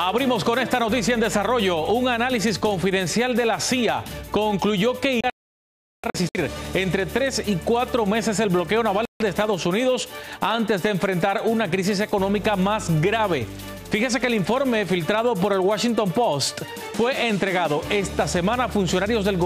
Abrimos con esta noticia en desarrollo. Un análisis confidencial de la CIA concluyó que Irán va a resistir entre 3 y 4 meses el bloqueo naval de Estados Unidos antes de enfrentar una crisis económica más grave. Fíjese que el informe filtrado por el Washington Post fue entregado esta semana a funcionarios del gobierno